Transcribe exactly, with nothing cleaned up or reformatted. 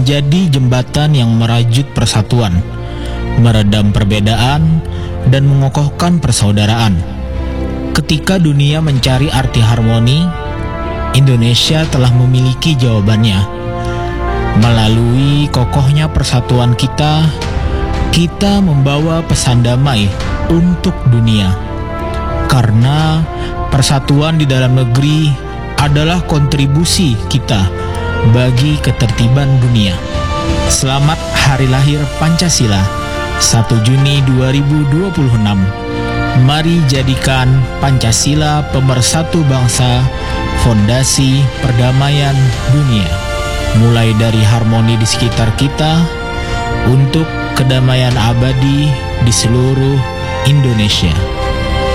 menjadi jembatan yang merajut persatuan, meredam perbedaan, dan mengokohkan persaudaraan. Ketika dunia mencari arti harmoni, Indonesia telah memiliki jawabannya. Melalui kokohnya persatuan kita, kita membawa pesan damai untuk dunia. Karena persatuan di dalam negeri adalah kontribusi kita bagi ketertiban dunia. Selamat Hari Lahir Pancasila, satu Juni dua ribu dua puluh enam. Mari jadikan Pancasila pemersatu bangsa, fondasi perdamaian dunia. Mulai dari harmoni di sekitar kita, untuk kedamaian abadi di seluruh Indonesia.